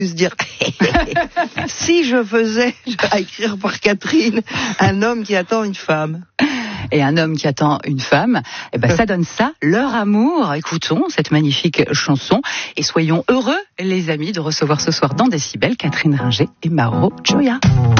se dire si je faisais à écrire par Catherine un homme qui attend une femme. Et un homme qui attend une femme, eh ben ça donne ça, leur amour. Écoutons cette magnifique chanson et soyons heureux, les amis, de recevoir ce soir dans Décibel Catherine Ringer et Mauro Gioia.